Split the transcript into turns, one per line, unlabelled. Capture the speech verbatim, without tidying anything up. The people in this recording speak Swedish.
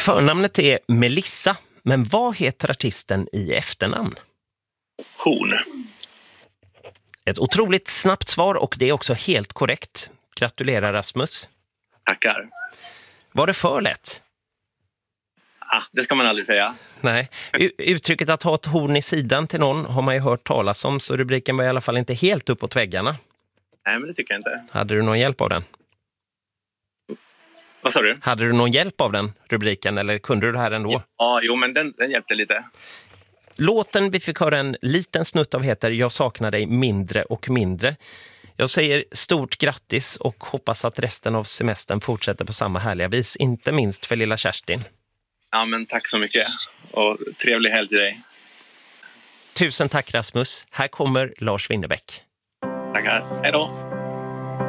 Förnamnet är Melissa, men vad heter artisten i efternamn?
Horn.
Ett otroligt snabbt svar och det är också helt korrekt. Gratulerar Rasmus.
Tackar.
Var det för lätt?
Ah, det ska man aldrig säga.
Nej. U- uttrycket att ha ett horn i sidan till någon har man ju hört talas om, så rubriken var i alla fall inte helt uppåt väggarna.
Nej, men det tycker jag inte.
Hade du någon hjälp av den?
Vad sa du?
Hade du någon hjälp av den rubriken eller kunde du det här ändå?
Ja, jo, men den, den hjälpte lite.
Låten vi fick höra en liten snutt av heter Jag saknar dig mindre och mindre. Jag säger stort grattis och hoppas att resten av semestern fortsätter på samma härliga vis, inte minst för lilla Kerstin.
Ja, men tack så mycket. Och trevlig helg till dig.
Tusen tack Rasmus. Här kommer Lars Winnerbäck.
Tackar. Hej då.